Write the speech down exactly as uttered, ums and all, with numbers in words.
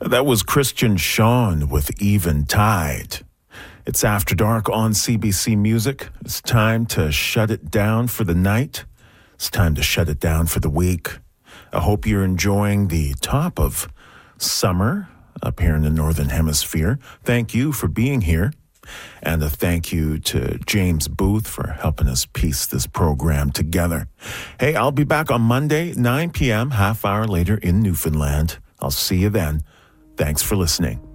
That was Christian Shawn with Eventide. It's After Dark on C B C Music. It's time to shut it down for the night. It's time to shut it down for the week. I hope you're enjoying the top of summer up here in the Northern Hemisphere. Thank you for being here. And a thank you to James Booth for helping us piece this program together. Hey, I'll be back on Monday, nine p.m., half hour later in Newfoundland. I'll see you then. Thanks for listening.